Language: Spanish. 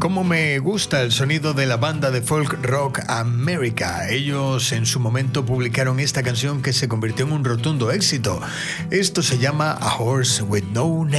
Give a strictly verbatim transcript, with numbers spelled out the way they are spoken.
Cómo me gusta el sonido de la banda de folk rock America. Ellos en su momento publicaron esta canción que se convirtió en un rotundo éxito. Esto se llama A Horse with No Name.